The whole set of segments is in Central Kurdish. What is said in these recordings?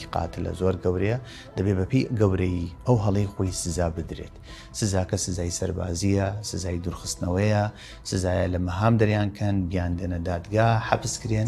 هەڵەیەکی قاتلە زۆر گەورەیە دەبێت بەپی گەورەی ئەو هەڵەی خۆی سزا بدرێت. سزاکە سزای سەربازیە، سزای دوورخستنەوەیە، سزایە لە مەهام دەریانکەن بیان دێنە دادگا حەبسکرێن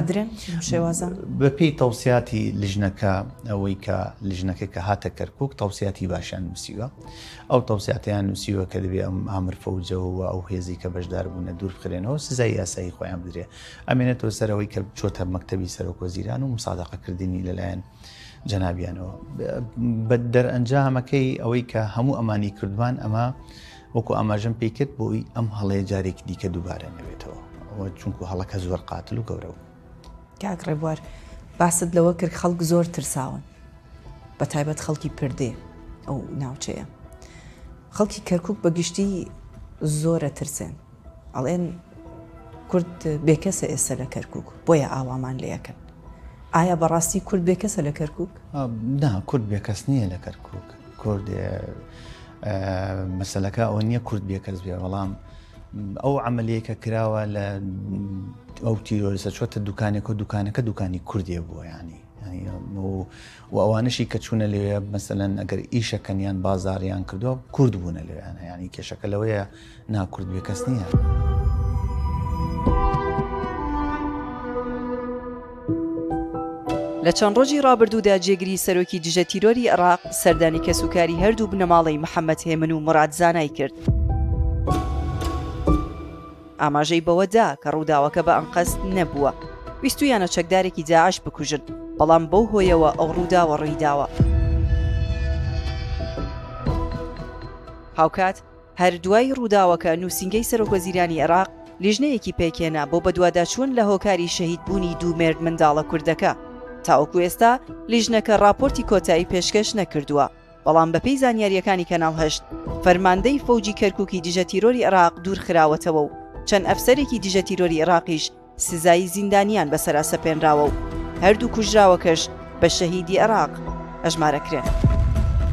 بەپی تەوسیاتی لژنەکە ئەوەی کە لژنەکە کە هاتە کەرکووک تەوسیاتی باشیان نووسیوە. ئەو تەوسیاتیان نووسیوە کە دەبێت ئەم ئامر فەوجەوە ئەو هێزی کە بەشدار بوونە دوور بخرێنەوە سزای یاسایی خۆیان بدرێت. ئەمێنێتەوە سەرەوەی کە چۆتە مەکتەبی سەرۆکوەزیران و مسادەقەکردنی لەلایەن جەنابیانەوە. بە دەرئەنجامەکەی ئەوەی کە هەموو ئەمانی کردوان ئەمە وەکو ئاماژەم پێی کرد بۆی ئەم هەڵەیە جارێکی دیکە دووبارە نەوێتەوە چونکو هەڵەکە زۆر قاتل و گەورە بوو. کاک ڕێبوار باست لەوە کرد خەڵک زۆر ترساون بە تایبەت خەڵکی پردێ ئەو ناوچەیە. خەڵکی کەرکووک بەگشتی زۆرە ترسێن ئەڵێن کورد بێکەسە ئێستا لە کەرکووک بۆیە ئاوامان لەکەن. ئایا بەڕاستی کورد بێکەسە لە کەرکووک؟ نا کورد بێکەس نییە لە کەرکووک. کورد مەسەلەکە ئەوە نییە کورد بێکەس بێ بەڵام ئەو عملیەکە کراوە لە ئەو تیرۆریستە چۆتە دوکانێک و دوکانەکە دوکانی کوردێ بووە ینی و ئەوانشی کە چوونە لەوێ مەسەلەن ئەگەر ئیشەکەنیان بازاڕیان کردووە کورد بوونە لەوێیانە ینی کێشەکە لەوەیە نا کورد بێکەس نییە. لە چەند ڕۆژی ڕابردوودا جێگری سەرۆکی دژە تیرۆری عێراق سەردانی کەسوکاری هەردوو بنەماڵەی محەممەد هێمن و موراد زانای کرد. ئاماژەی بەوەدا کە ڕووداوەکە بە ئەنقەست نەبووە ویستویانە چەکدارێکی داعش بکوژن بەڵام بەو هۆیەوە ئەو ڕووداوە ڕوویداوە. هاوکات هەر دوای ڕووداوەکە نووسینگەی سەرۆکوەزیرانی عێراق لیژنەیەکی پێکێنا بۆ بەدواداچوون لە هۆکاری شەهیدبوونی دوو مێرد منداڵە کوردەکە. تاوەکو ئێستا لیژنەکە راپۆرتی کۆتایی پێشکەش نەکردووە بەڵام بەپێی زانیاریەکانی کەناڵ هەشت فەرماندەی فەوجی کەرکووکی دژە تیرۆری عێراق دوور خراوەتەوە و چەند ئەفسەرێکی دژە تیرۆری عێراقیش سزایی زیندانیان بەسەرا سەپێنراوە و هەردوو کوژراوەکەش بە شەهیدی عێراق ئەژمارەکرێن.